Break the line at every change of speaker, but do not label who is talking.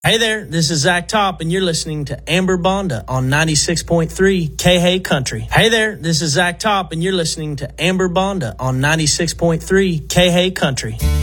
Hey there, this is Zach Top, and you're listening to Amber Bonda on 96.3 KHAY Country. Hey there, this is Zach Top, and you're listening to Amber Bonda on 96.3 KHAY Country.